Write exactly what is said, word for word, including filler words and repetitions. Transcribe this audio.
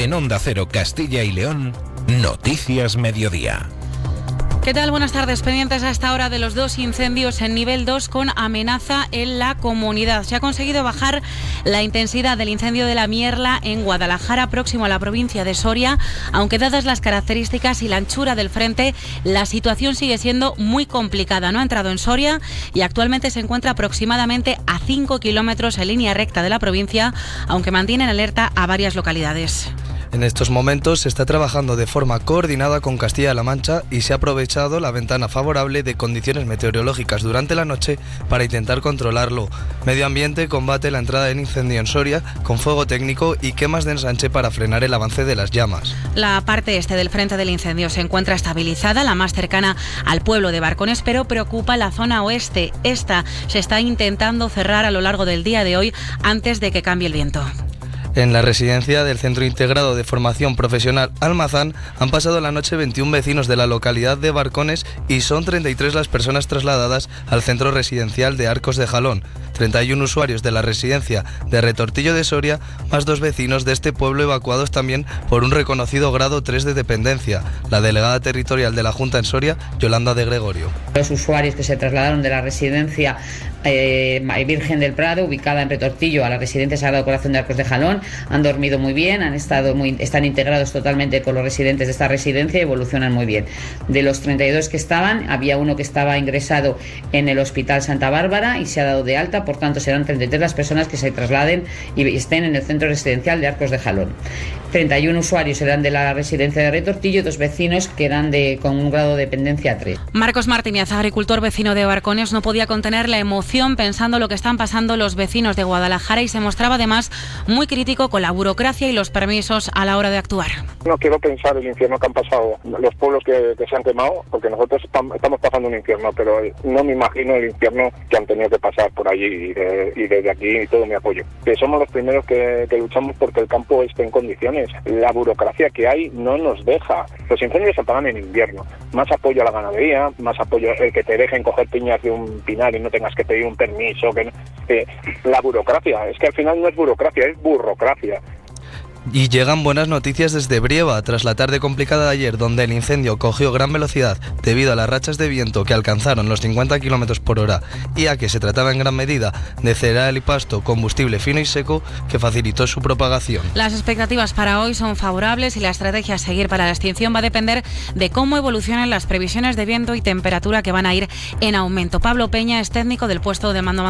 En Onda Cero Castilla y León, Noticias Mediodía. ¿Qué tal? Buenas tardes. Pendientes a esta hora de los dos incendios en nivel dos con amenaza en la comunidad. Se ha conseguido bajar la intensidad del incendio de la Mierla en Guadalajara, próximo a la provincia de Soria, aunque dadas las características y la anchura del frente, la situación sigue siendo muy complicada. No ha entrado en Soria y actualmente se encuentra aproximadamente a cinco kilómetros en línea recta de la provincia, aunque mantiene en alerta a varias localidades. En estos momentos se está trabajando de forma coordinada con Castilla-La Mancha y se ha aprovechado la ventana favorable de condiciones meteorológicas durante la noche para intentar controlarlo. Medio Ambiente combate la entrada del incendio en Soria con fuego técnico y quemas de ensanche para frenar el avance de las llamas. La parte este del frente del incendio se encuentra estabilizada, la más cercana al pueblo de Barcones, pero preocupa la zona oeste. Esta se está intentando cerrar a lo largo del día de hoy antes de que cambie el viento. En la residencia del Centro Integrado de Formación Profesional Almazán han pasado la noche veintiún vecinos de la localidad de Barcones y son treinta y tres las personas trasladadas al centro residencial de Arcos de Jalón. treinta y uno usuarios de la residencia de Retortillo de Soria, más dos vecinos de este pueblo evacuados también por un reconocido grado tres de dependencia. La delegada territorial de la Junta en Soria, Yolanda de Gregorio. Los usuarios que se trasladaron de la residencia eh, Virgen del Prado, ubicada en Retortillo, a la residencia Sagrado Corazón de Arcos de Jalón, han dormido muy bien, han estado muy, están integrados totalmente con los residentes de esta residencia y evolucionan muy bien. De los treinta y dos que estaban, había uno que estaba ingresado en el Hospital Santa Bárbara y se ha dado de alta, por tanto serán treinta y tres las personas que se trasladen y estén en el centro residencial de Arcos de Jalón. treinta y uno usuarios serán de la residencia de Retortillo y dos vecinos que eran de, con un grado de dependencia tres. Marcos Martínez, agricultor vecino de Barcones, no podía contener la emoción pensando lo que están pasando los vecinos de Guadalajara y se mostraba además muy crítico con la burocracia y los permisos a la hora de actuar. No quiero pensar el infierno que han pasado los pueblos que, que se han quemado, porque nosotros estamos pasando un infierno, pero no me imagino el infierno que han tenido que pasar por allí y, de, y desde aquí todo mi apoyo. Que somos los primeros que, que luchamos porque el campo esté en condiciones. La burocracia que hay no nos deja. Los incendios se apagan en invierno. Más apoyo a la ganadería, más apoyo el que te dejen coger piñas de un pinar y no tengas que pedir un permiso. Que, eh, la burocracia, es que al final no es burocracia, es burrocracia. Y llegan buenas noticias desde Brieva, tras la tarde complicada de ayer, donde el incendio cogió gran velocidad debido a las rachas de viento que alcanzaron los cincuenta kilómetros por hora y a que se trataba en gran medida de cereal y pasto, combustible fino y seco, que facilitó su propagación. Las expectativas para hoy son favorables y la estrategia a seguir para la extinción va a depender de cómo evolucionen las previsiones de viento y temperatura, que van a ir en aumento. Pablo Peña es técnico del puesto de mando